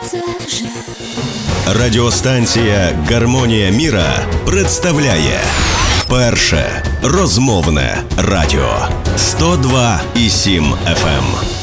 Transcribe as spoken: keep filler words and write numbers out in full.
це вже. Радіостанція «Гармонія міра» представляє перше розмовне радіо сто два і сім еф ем.